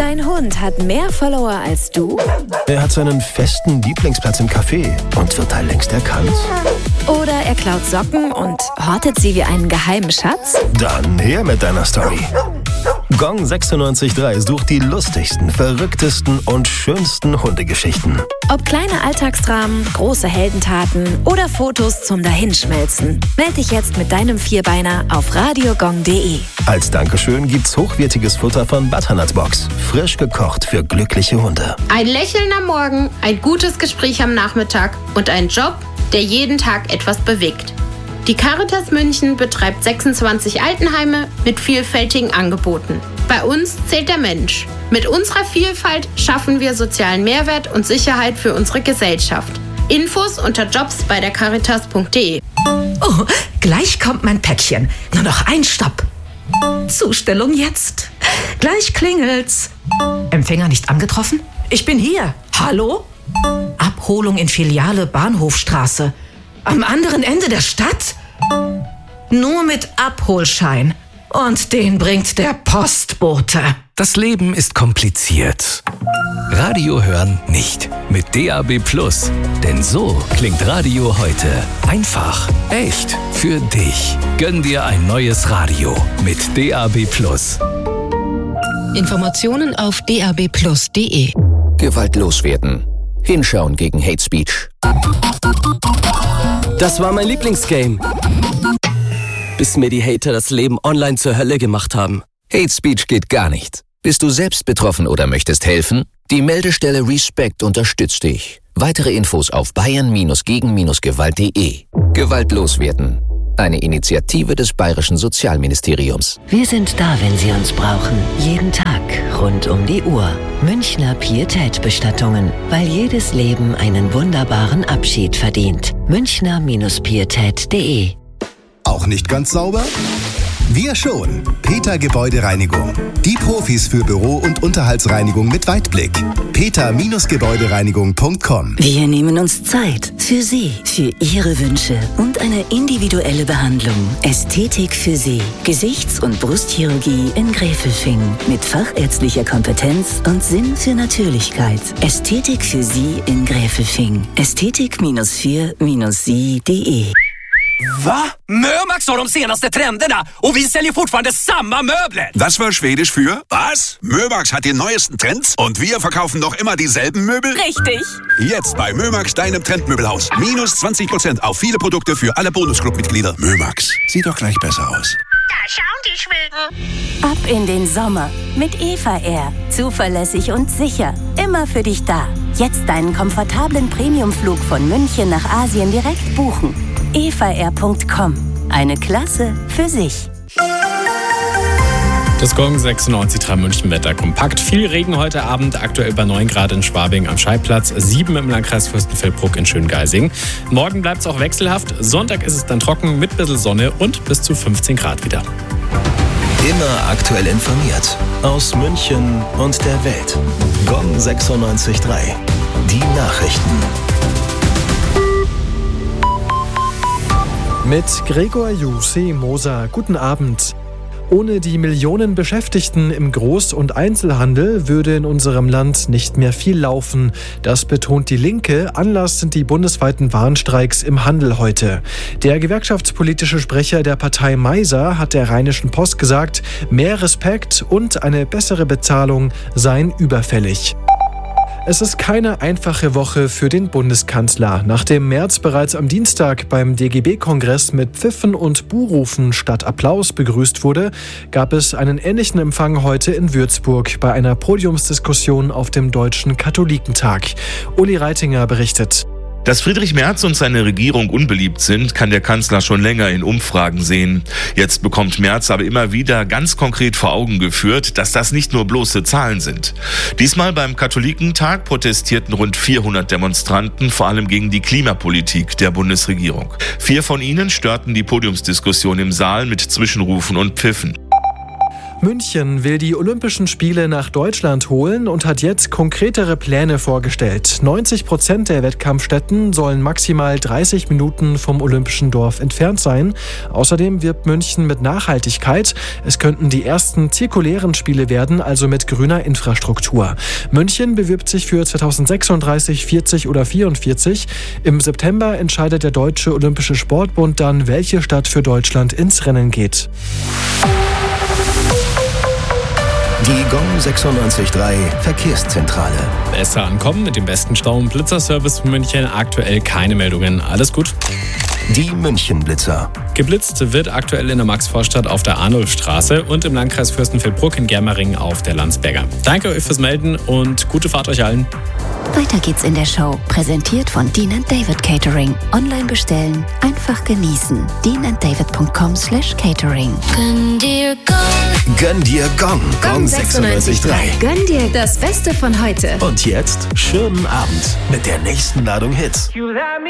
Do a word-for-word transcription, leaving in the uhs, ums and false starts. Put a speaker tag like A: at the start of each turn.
A: Dein Hund hat mehr Follower als du?
B: Er hat seinen festen Lieblingsplatz im Café und wird da längst erkannt.
A: Oder er klaut Socken und hortet sie wie einen geheimen Schatz?
B: Dann her mit deiner Story. Gong sechsundneunzig Komma drei sucht die lustigsten, verrücktesten und schönsten Hundegeschichten.
A: Ob kleine Alltagsdramen, große Heldentaten oder Fotos zum Dahinschmelzen. Meld dich jetzt mit deinem Vierbeiner auf radiogong punkt de.
B: Als Dankeschön gibt's hochwertiges Futter von Butternut Box. Frisch gekocht für glückliche Hunde.
C: Ein Lächeln am Morgen, ein gutes Gespräch am Nachmittag und ein Job, der jeden Tag etwas bewegt. Die Caritas München betreibt sechsundzwanzig Altenheime mit vielfältigen Angeboten. Bei uns zählt der Mensch. Mit unserer Vielfalt schaffen wir sozialen Mehrwert und Sicherheit für unsere Gesellschaft. Infos unter jobs bei der caritas punkt de.
D: Oh, gleich kommt mein Päckchen. Nur noch ein Stopp. Zustellung jetzt. Gleich klingelt's. Empfänger nicht angetroffen? Ich bin hier. Hallo? Abholung in Filiale Bahnhofstraße. Am anderen Ende der Stadt? Nur mit Abholschein. Und den bringt der Postbote.
E: Das Leben ist kompliziert. Radio hören nicht. Mit D A B Plus. Denn so klingt Radio heute. Einfach, echt, für dich. Gönn dir ein neues Radio mit D A B Plus.
F: Informationen auf d a b plus punkt de.
G: Gewaltlos werden. Hinschauen gegen Hate Speech.
H: Das war mein Lieblingsgame. Bis mir die Hater das Leben online zur Hölle gemacht haben.
G: Hate Speech geht gar nicht. Bist du selbst betroffen oder möchtest helfen? Die Meldestelle Respect unterstützt dich. Weitere Infos auf bayern gegen gewalt punkt de. Gewaltlos werden. Eine Initiative des Bayerischen Sozialministeriums.
I: Wir sind da, wenn Sie uns brauchen. Jeden Tag, rund um die Uhr. Münchner Pietätbestattungen. Weil jedes Leben einen wunderbaren Abschied verdient. Münchner Pietäd punkt de.
J: Auch nicht ganz sauber? Wir schon. Peter Gebäudereinigung. Die Profis für Büro- und Unterhaltsreinigung mit Weitblick. peter Gebäudereinigung punkt com.
I: Wir nehmen uns Zeit für Sie, für Ihre Wünsche und eine individuelle Behandlung. Ästhetik für Sie. Gesichts- und Brustchirurgie in Gräfelfing. Mit fachärztlicher Kompetenz und Sinn für Natürlichkeit. Ästhetik för Sie in Gräfelfing. ästhetik vier sie punkt de.
K: Va? Mömax har de senaste trenderna och vi säljer fortfarande samma möbler.
L: Das war Schwedisch für was? Mömax hat die neuesten Trends und wir verkaufen noch immer dieselben Möbel?
M: Richtig.
L: Jetzt bei Mömax, deinem Trendmöbelhaus. Minus zwanzig Prozent auf viele Produkte für alle Bonusclub-Mitglieder. Mömax, sieht doch gleich besser aus.
M: Da schauen die Schweden.
N: Ab in den Sommer mit Eva Air. Zuverlässig und sicher. Immer für dich da. Jetzt deinen komfortablen Premiumflug von München nach Asien direkt buchen. eva air punkt com. Eine Klasse für sich.
O: Das Gong sechsundneunzig Komma drei München Wetter kompakt. Viel Regen heute Abend, aktuell bei neun Grad in Schwabing am Scheibplatz, sieben im Landkreis Fürstenfeldbruck in Schöngeising. Morgen bleibt es auch wechselhaft. Sonntag ist es dann trocken mit bisschen Sonne und bis zu fünfzehn Grad wieder.
B: Immer aktuell informiert. Aus München und der Welt. Gong sechsundneunzig Komma drei. Die Nachrichten.
P: Mit Gregor Jussi Moser. Guten Abend. Ohne die Millionen Beschäftigten im Groß- und Einzelhandel würde in unserem Land nicht mehr viel laufen. Das betont die Linke. Anlass sind die bundesweiten Warnstreiks im Handel heute. Der gewerkschaftspolitische Sprecher der Partei Meiser hat der Rheinischen Post gesagt, mehr Respekt und eine bessere Bezahlung seien überfällig. Es ist keine einfache Woche für den Bundeskanzler. Nachdem Merz bereits am Dienstag beim D G B-Kongress mit Pfiffen und Buhrufen statt Applaus begrüßt wurde, gab es einen ähnlichen Empfang heute in Würzburg bei einer Podiumsdiskussion auf dem Deutschen Katholikentag. Uli Reitinger berichtet.
Q: Dass Friedrich Merz und seine Regierung unbeliebt sind, kann der Kanzler schon länger in Umfragen sehen. Jetzt bekommt Merz aber immer wieder ganz konkret vor Augen geführt, dass das nicht nur bloße Zahlen sind. Diesmal beim Katholikentag protestierten rund vierhundert Demonstranten, vor allem gegen die Klimapolitik der Bundesregierung. Vier von ihnen störten die Podiumsdiskussion im Saal mit Zwischenrufen und Pfiffen.
P: München will die Olympischen Spiele nach Deutschland holen und hat jetzt konkretere Pläne vorgestellt. neunzig Prozent der Wettkampfstätten sollen maximal dreißig Minuten vom Olympischen Dorf entfernt sein. Außerdem wirbt München mit Nachhaltigkeit. Es könnten die ersten zirkulären Spiele werden, also mit grüner Infrastruktur. München bewirbt sich für zweitausendsechsunddreißig, vierzig oder vierundvierzig. Im September entscheidet der Deutsche Olympische Sportbund dann, welche Stadt für Deutschland ins Rennen geht.
B: Die Gong sechsundneunzig Komma drei Verkehrszentrale.
O: Besser ankommen mit dem besten Stau und Blitzerservice für München. Aktuell keine Meldungen. Alles gut.
B: Die München-Blitzer.
O: Geblitzt wird aktuell in der Maxvorstadt auf der Arnulfstraße und im Landkreis Fürstenfeldbruck in Germering auf der Landsberger. Danke euch fürs Melden und gute Fahrt euch allen.
A: Weiter geht's in der Show. Präsentiert von Dean and David Catering. Online bestellen, einfach genießen. dean and david punkt com slash catering.
B: Gönn dir Gong. Gönn dir Gong. Gong sechsundneunzig Komma drei.
A: Gönn dir das Beste von heute.
B: Und jetzt schönen Abend mit der nächsten Ladung Hits.